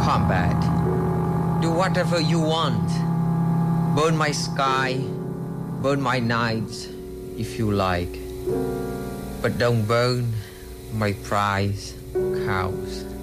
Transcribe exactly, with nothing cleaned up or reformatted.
combat. Do whatever you want. Burn my sky, burn my nights, if you like. But don't burn my prize cows.